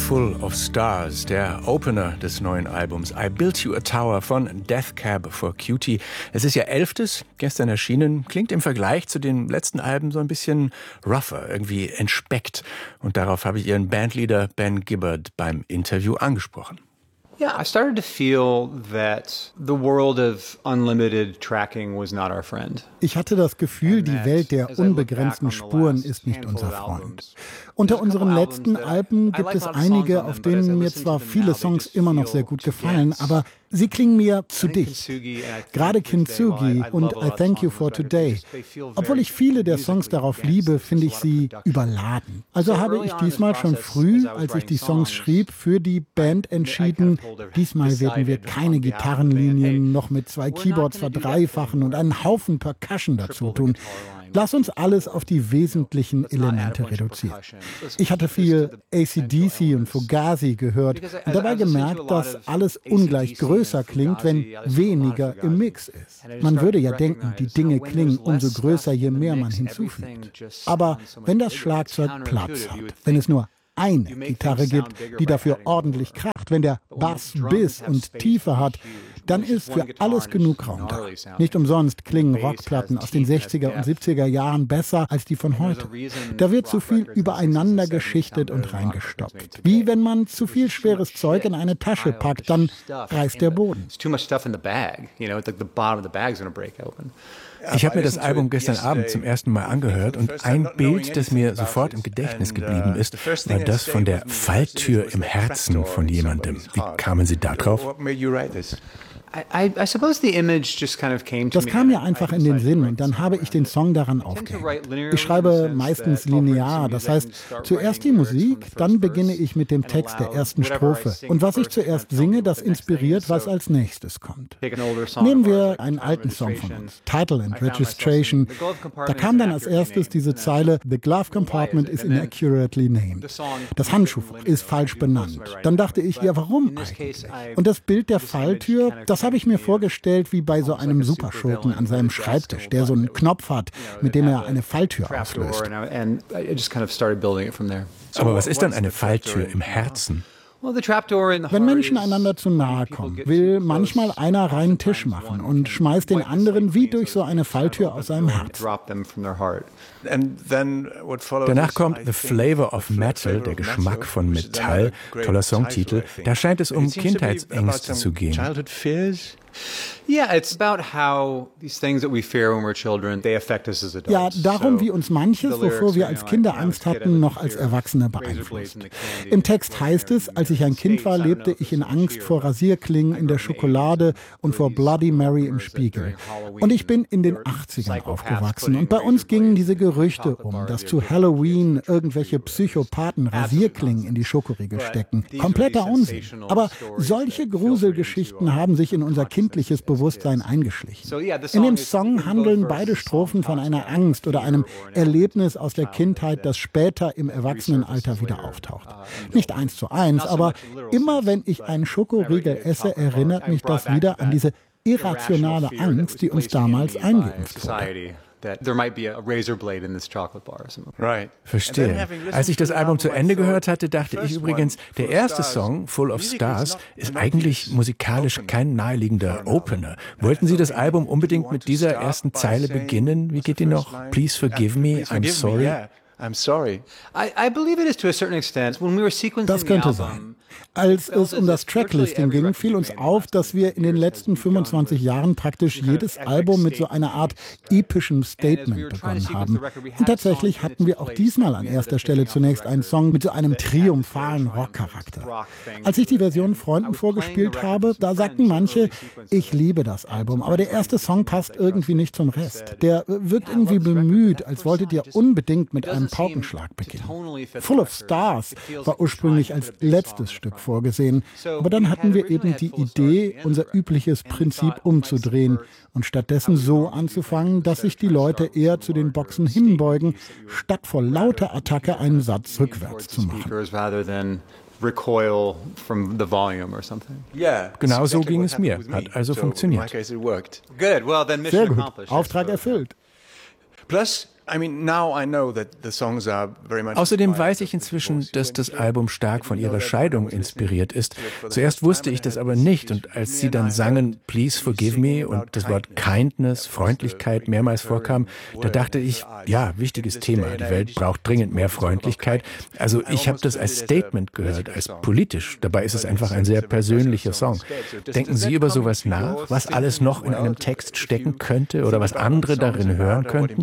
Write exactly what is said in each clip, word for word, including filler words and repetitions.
Full of Stars, der Opener des neuen Albums I Built You a Tower von Death Cab for Cutie. Es ist ihr elftes, gestern erschienen, klingt im Vergleich zu den letzten Alben so ein bisschen rougher, irgendwie entspeckt. Und darauf habe ich ihren Bandleader Ben Gibbard beim Interview angesprochen. Yeah, I started to feel that the world of unlimited tracking was not our friend. Ich hatte das Gefühl, die Welt der unbegrenzten Spuren ist nicht unser Freund. Unter unseren letzten Alben gibt es einige, auf denen mir zwar viele Songs immer noch sehr gut gefallen, aber sie klingen mir zu dicht. Gerade Kintsugi und I Thank You for Today. Obwohl ich viele der Songs darauf liebe, finde ich sie überladen. Also habe ich diesmal schon früh, als ich die Songs schrieb, für die Band entschieden, diesmal werden wir keine Gitarrenlinien noch mit zwei Keyboards verdreifachen und einen Haufen Percussion dazu tun. Lass uns alles auf die wesentlichen Elemente reduzieren. Ich hatte viel A C D C und Fugazi gehört und dabei gemerkt, dass alles ungleich größer klingt, wenn weniger im Mix ist. Man würde ja denken, die Dinge klingen umso größer, je mehr man hinzufügt. Aber wenn das Schlagzeug Platz hat, wenn es nur eine Gitarre gibt, die dafür ordentlich kracht, wenn der Bass Biss und Tiefe hat, dann ist für alles genug Raum da. Nicht umsonst klingen Rockplatten aus den sechziger und siebziger Jahren besser als die von heute. Da wird zu viel übereinander geschichtet und reingestopft. Wie wenn man zu viel schweres Zeug in eine Tasche packt, dann reißt der Boden. Ich habe mir das Album gestern Abend zum ersten Mal angehört und ein Bild, das mir sofort im Gedächtnis geblieben ist, war das von der Falltür im Herzen von jemandem. Wie kamen Sie da drauf? Das kam mir einfach in den Sinn und dann habe ich den Song daran aufgehängt. Ich schreibe meistens linear, das heißt, zuerst die Musik, dann beginne ich mit dem Text der ersten Strophe. Und was ich zuerst singe, das inspiriert, was als nächstes kommt. Nehmen wir einen alten Song von uns, Title and Registration. Da kam dann als erstes diese Zeile, The Glove Compartment is inaccurately named. Das Handschuhfach ist falsch benannt. Dann dachte ich, ja, warum eigentlich? Und das Bild der Falltür, das habe ich mir vorgestellt wie bei so einem Superschurken an seinem Schreibtisch, der so einen Knopf hat, mit dem er eine Falltür auslöst. Aber was ist dann eine Falltür im Herzen? Wenn Menschen einander zu nahe kommen, will manchmal einer reinen Tisch machen und schmeißt den anderen wie durch so eine Falltür aus seinem Herz. Danach kommt The Flavor of Metal, der Geschmack von Metall, toller Songtitel. Da scheint es um Kindheitsängste zu gehen. Ja, darum, wie uns manches, wovor wir als Kinder Angst hatten, noch als Erwachsene beeinflusst. Im Text heißt es, als ich ein Kind war, lebte ich in Angst vor Rasierklingen in der Schokolade und vor Bloody Mary im Spiegel. Und ich bin in den achtzigern aufgewachsen und bei uns gingen diese Gerüchte um, dass zu Halloween irgendwelche Psychopathen Rasierklingen in die Schokoriegel stecken. Kompletter Unsinn. Aber solche Gruselgeschichten haben sich in unser kindliches Bewusstsein eingeschlichen. In dem Song handeln beide Strophen von einer Angst oder einem Erlebnis aus der Kindheit, das später im Erwachsenenalter wieder auftaucht. Nicht eins zu eins, aber immer wenn ich einen Schokoriegel esse, erinnert mich das wieder an diese irrationale Angst, die uns damals eingeimpft wurde. Verstehe. Als ich das Album zu Ende gehört hatte, dachte ich übrigens, der erste Song, Full of Stars, ist eigentlich musikalisch kein naheliegender Opener. Wollten Sie das Album unbedingt mit dieser ersten Zeile beginnen? Wie geht die noch? Please forgive me, I'm sorry. I'm sorry. I, I believe it is to a certain extent. When we were sequencing das könnte sein. Als es um das Tracklisting ging, fiel uns auf, dass wir in den letzten fünfundzwanzig Jahren praktisch jedes Album mit so einer Art epischem Statement begonnen haben. Und tatsächlich hatten wir auch diesmal an erster Stelle zunächst einen Song mit so einem triumphalen Rockcharakter. Als ich die Version Freunden vorgespielt habe, da sagten manche, ich liebe das Album, aber der erste Song passt irgendwie nicht zum Rest. Der wirkt irgendwie bemüht, als wolltet ihr unbedingt mit einem Paukenschlag beginnen. Full of Stars war ursprünglich als letztes Stück vorgesehen. Aber dann hatten wir eben die Idee, unser übliches Prinzip umzudrehen und stattdessen so anzufangen, dass sich die Leute eher zu den Boxen hinbeugen, statt vor lauter Attacke einen Satz rückwärts zu machen. Genau so ging es mir. Hat also funktioniert. Sehr gut. Auftrag erfüllt. Plus, Außerdem weiß ich inzwischen, dass das Album stark von ihrer Scheidung inspiriert ist. Zuerst wusste ich das aber nicht und als sie dann sangen Please Forgive Me und das Wort Kindness, Freundlichkeit mehrmals vorkam, da dachte ich, ja, wichtiges Thema, die Welt braucht dringend mehr Freundlichkeit. Also ich habe das als Statement gehört, als politisch. Dabei ist es einfach ein sehr persönlicher Song. Denken Sie über sowas nach, was alles noch in einem Text stecken könnte oder was andere darin hören könnten?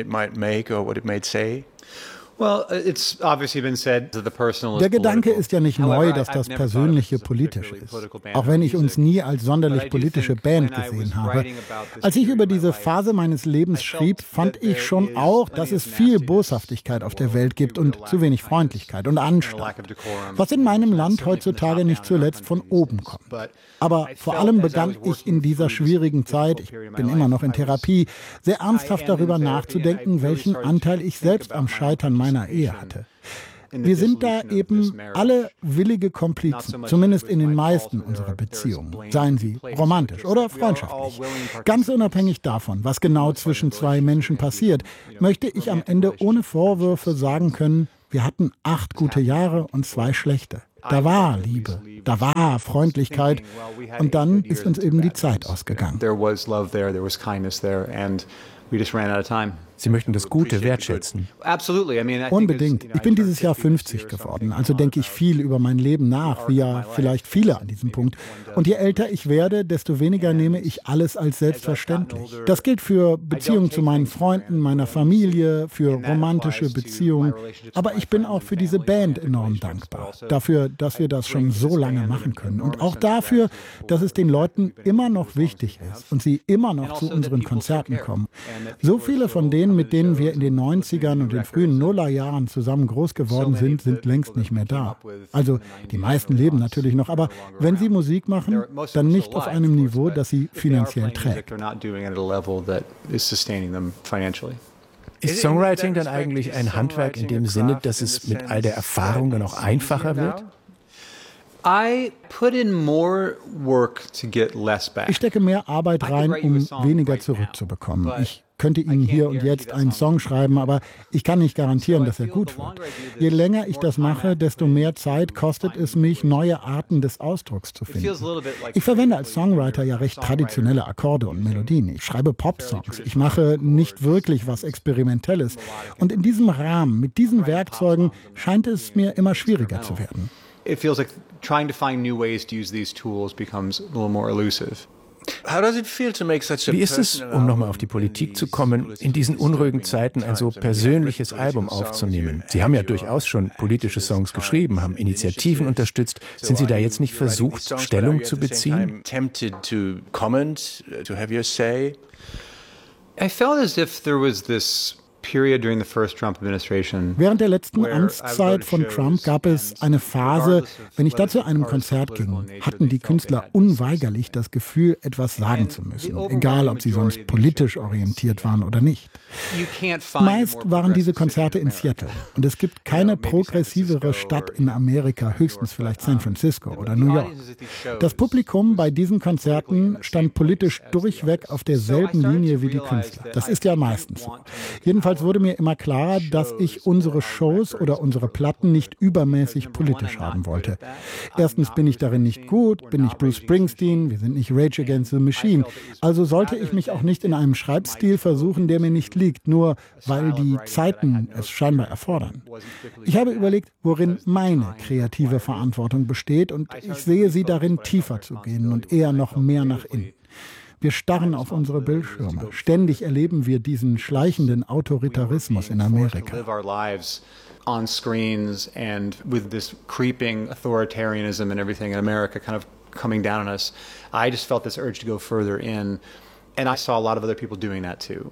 Der Gedanke ist ja nicht neu, dass das Persönliche politisch ist. Auch wenn ich uns nie als sonderlich politische Band gesehen habe. Als ich über diese Phase meines Lebens schrieb, fand ich schon auch, dass es viel Boshaftigkeit auf der Welt gibt und zu wenig Freundlichkeit und Anstand. Was in meinem Land heutzutage nicht zuletzt von oben kommt. Aber vor allem begann ich in dieser schwierigen Zeit, ich bin immer noch in Therapie, sehr ernsthaft darüber nachzudenken, welchen Anteil ich selbst am Scheitern meiner Ehe hatte. Wir sind da eben alle willige Komplizen, zumindest in den meisten unserer Beziehungen, seien sie romantisch oder freundschaftlich. Ganz unabhängig davon, was genau zwischen zwei Menschen passiert, möchte ich am Ende ohne Vorwürfe sagen können, wir hatten acht gute Jahre und zwei schlechte. Da war Liebe, da war Freundlichkeit und dann ist uns eben die Zeit ausgegangen. Sie möchten das Gute wertschätzen. Unbedingt. Ich bin dieses Jahr fünfzig geworden, also denke ich viel über mein Leben nach, wie ja vielleicht viele an diesem Punkt. Und je älter ich werde, desto weniger nehme ich alles als selbstverständlich. Das gilt für Beziehungen zu meinen Freunden, meiner Familie, für romantische Beziehungen. Aber ich bin auch für diese Band enorm dankbar. Dafür, dass wir das schon so lange machen können. Und auch dafür, dass es den Leuten immer noch wichtig ist und sie immer noch zu unseren Konzerten kommen. So viele von denen, mit denen wir in den neunzigern und den frühen Nullerjahren zusammen groß geworden sind, sind längst nicht mehr da. Also die meisten leben natürlich noch, aber wenn sie Musik machen, dann nicht auf einem Niveau, das sie finanziell trägt. Ist Songwriting dann eigentlich ein Handwerk in dem Sinne, dass es mit all der Erfahrung dann auch einfacher wird? Ich stecke mehr Arbeit rein, um weniger zurückzubekommen. Ich könnte Ihnen hier und jetzt einen Song schreiben, aber ich kann nicht garantieren, dass er gut wird. Je länger ich das mache, desto mehr Zeit kostet es mich, neue Arten des Ausdrucks zu finden. Ich verwende als Songwriter ja recht traditionelle Akkorde und Melodien. Ich schreibe Popsongs. Ich mache nicht wirklich was Experimentelles. Und in diesem Rahmen, mit diesen Werkzeugen, scheint es mir immer schwieriger zu werden. It feels like trying to find new ways to use these tools becomes a little more elusive. Wie ist es, um nochmal auf die Politik zu kommen, in diesen unruhigen Zeiten ein so persönliches Album aufzunehmen? Sie haben ja durchaus schon politische Songs geschrieben, haben Initiativen unterstützt. Sind Sie da jetzt nicht versucht, Stellung zu beziehen? I felt as if there was this Während der letzten Amtszeit von Trump gab es eine Phase, wenn ich da zu einem Konzert ging, hatten die Künstler unweigerlich das Gefühl, etwas sagen zu müssen, egal ob sie sonst politisch orientiert waren oder nicht. Meist waren diese Konzerte in Seattle und es gibt keine progressivere Stadt in Amerika, höchstens vielleicht San Francisco oder New York. Das Publikum bei diesen Konzerten stand politisch durchweg auf derselben Linie wie die Künstler. Das ist ja meistens so. Jedenfalls wurde mir immer klarer, dass ich unsere Shows oder unsere Platten nicht übermäßig politisch haben wollte. Erstens bin ich darin nicht gut, bin nicht Bruce Springsteen, wir sind nicht Rage Against the Machine. Also sollte ich mich auch nicht in einem Schreibstil versuchen, der mir nicht liegt, nur weil die Zeiten es scheinbar erfordern. Ich habe überlegt, worin meine kreative Verantwortung besteht und ich sehe sie darin, tiefer zu gehen und eher noch mehr nach innen. Wir starren auf unsere Bildschirme. Ständig erleben wir diesen schleichenden Autoritarismus in Amerika. On screens and with this creeping authoritarianism and everything in America kind of coming down on us, I just felt this urge to go further in, and I saw a lot of other people doing that too.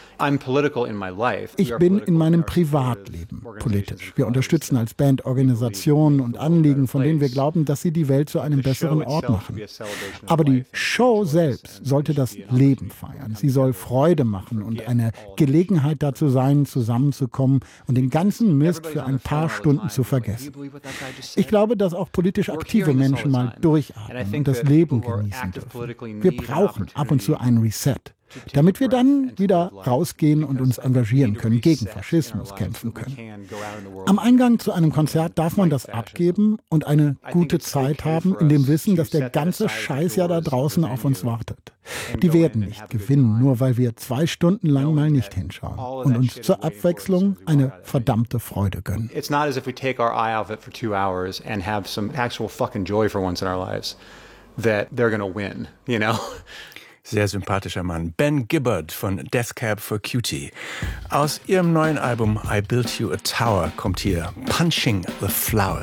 Ich bin in meinem Privatleben politisch. Wir unterstützen als Band Organisationen und Anliegen, von denen wir glauben, dass sie die Welt zu einem besseren Ort machen. Aber die Show selbst sollte das Leben feiern. Sie soll Freude machen und eine Gelegenheit dazu sein, zusammenzukommen und den ganzen Mist für ein paar Stunden zu vergessen. Ich glaube, dass auch politisch aktive Menschen mal durchatmen und das Leben genießen dürfen. Wir brauchen ab und zu einen Reset. damit wir dann wieder rausgehen und uns engagieren können, gegen Faschismus kämpfen können. Am Eingang zu einem Konzert darf man das abgeben und eine gute Zeit haben, in dem Wissen, dass der ganze Scheiß ja da draußen auf uns wartet. Die werden nicht gewinnen, nur weil wir zwei Stunden lang mal nicht hinschauen und uns zur Abwechslung eine verdammte Freude gönnen. It's not as if we take our eye off it for two hours and have some actual fucking joy for once in our lives that they're gonna win, you know? Sehr sympathischer Mann. Ben Gibbard von Death Cab for Cutie. Aus ihrem neuen Album I Built You a Tower kommt hier Punching the Flowers.